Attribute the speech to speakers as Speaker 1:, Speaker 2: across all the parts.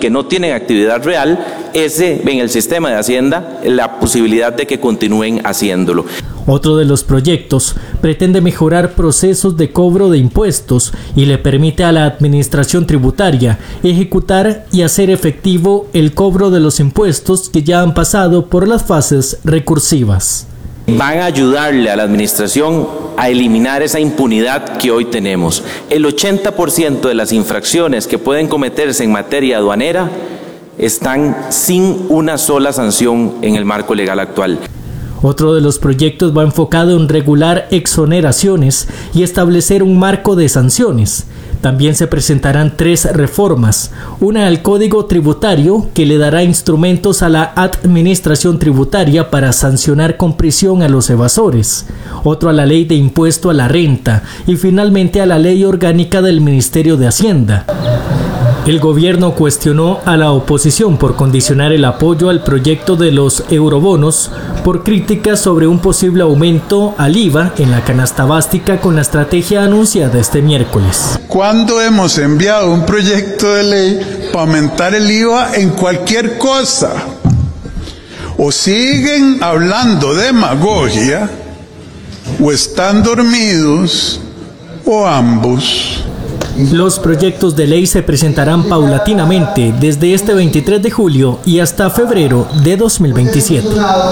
Speaker 1: que no tienen actividad real, en el sistema de Hacienda, la posibilidad de que continúen haciéndolo.
Speaker 2: Otro de los proyectos pretende mejorar procesos de cobro de impuestos y le permite a la Administración Tributaria ejecutar y hacer efectivo el cobro de los impuestos que ya han pasado por las fases recursivas.
Speaker 1: Van a ayudarle a la administración a eliminar esa impunidad que hoy tenemos. El 80% de las infracciones que pueden cometerse en materia aduanera están sin una sola sanción en el marco legal actual.
Speaker 2: Otro de los proyectos va enfocado en regular exoneraciones y establecer un marco de sanciones. También se presentarán 3 reformas, una al Código Tributario que le dará instrumentos a la Administración Tributaria para sancionar con prisión a los evasores, otro a la Ley de Impuesto a la Renta y finalmente a la Ley Orgánica del Ministerio de Hacienda. El gobierno cuestionó a la oposición por condicionar el apoyo al proyecto de los eurobonos por críticas sobre un posible aumento al IVA en la canasta básica con la estrategia anunciada este miércoles.
Speaker 3: ¿Cuándo hemos enviado un proyecto de ley para aumentar el IVA en cualquier cosa? O siguen hablando demagogia, o están dormidos, o ambos.
Speaker 2: Los proyectos de ley se presentarán paulatinamente desde este 23 de julio y hasta febrero de 2027.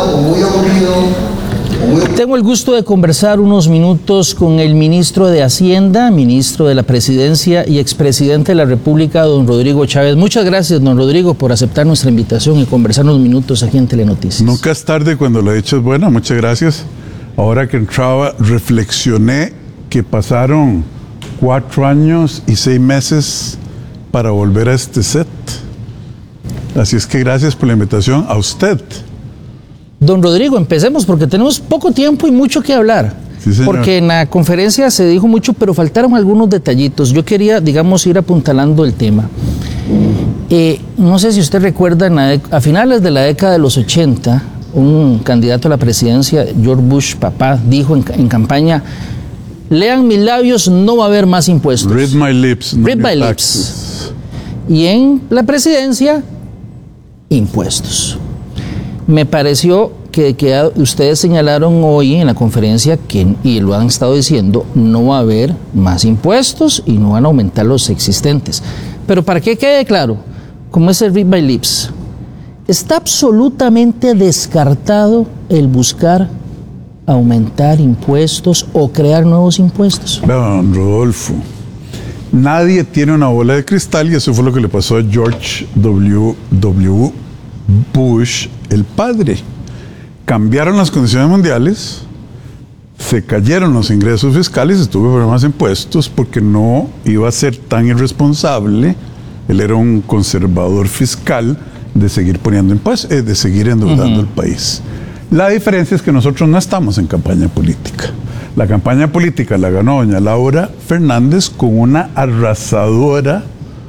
Speaker 4: Tengo el gusto de conversar unos minutos con el ministro de Hacienda, ministro de la Presidencia y expresidente de la República, don Rodrigo Chávez. Muchas gracias, don Rodrigo, por aceptar nuestra invitación y conversar unos minutos aquí en Telenoticias.
Speaker 3: Nunca es tarde cuando la dicha es buena. Muchas gracias. Ahora que entraba, reflexioné que pasaron 4 años y 6 meses para volver a este set. Así es que gracias por la invitación a usted.
Speaker 4: Don Rodrigo, empecemos porque tenemos poco tiempo y mucho que hablar.
Speaker 3: Sí, señor.
Speaker 4: Porque en la conferencia se dijo mucho, pero faltaron algunos detallitos. Yo quería, digamos, ir apuntalando el tema. No sé si usted recuerda, a finales de la década de los 80, un candidato a la presidencia, George Bush, papá, dijo en campaña: lean mis labios, no va a haber más impuestos.
Speaker 3: Read my lips.
Speaker 4: Read my lips. Y en la presidencia, impuestos. Me pareció que ustedes señalaron hoy en la conferencia que, y lo han estado diciendo, no va a haber más impuestos y no van a aumentar los existentes. Pero para que quede claro, como es el read my lips, está absolutamente descartado el buscar aumentar impuestos o crear nuevos impuestos.
Speaker 3: Don Rodolfo, nadie tiene una bola de cristal y eso fue lo que le pasó a George W. Bush, el padre. Cambiaron las condiciones mundiales, se cayeron los ingresos fiscales, estuvo por más impuestos porque no iba a ser tan irresponsable. Él era un conservador fiscal de seguir poniendo impuestos, de seguir endeudando el país. La diferencia es que nosotros no estamos en campaña política. La campaña política la ganó doña Laura Fernández con una arrasadora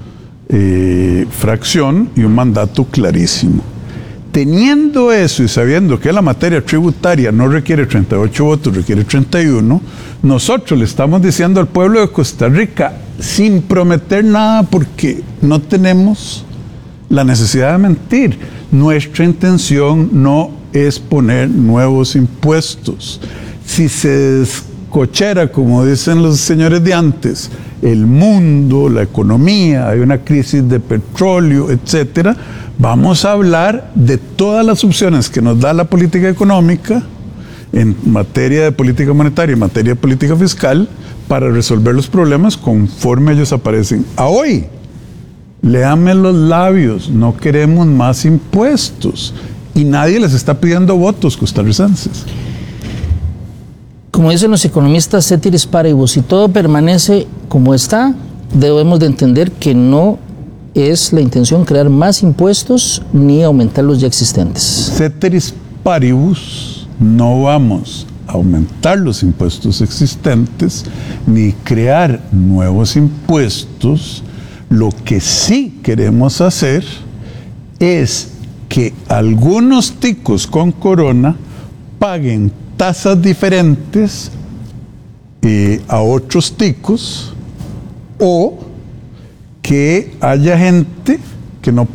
Speaker 3: fracción y un mandato clarísimo. Teniendo eso y sabiendo que la materia tributaria no requiere 38 votos, requiere 31, nosotros le estamos diciendo al pueblo de Costa Rica, sin prometer nada porque no tenemos la necesidad de mentir, nuestra intención no es poner nuevos impuestos. Si se descochera, como dicen los señores de antes, el mundo, la economía, hay una crisis de petróleo, etcétera, vamos a hablar de todas las opciones que nos da la política económica en materia de política monetaria, en materia de política fiscal, para resolver los problemas conforme ellos aparecen. A hoy, léame los labios, no queremos más impuestos. Y nadie les está pidiendo votos costarricenses.
Speaker 4: Como dicen los economistas ceteris paribus, si todo permanece como está, debemos de entender que no es la intención crear más impuestos ni aumentar los ya existentes.
Speaker 3: Ceteris paribus, no vamos a aumentar los impuestos existentes ni crear nuevos impuestos. Lo que sí queremos hacer es que algunos ticos con corona paguen tasas diferentes a otros ticos, o que haya gente que no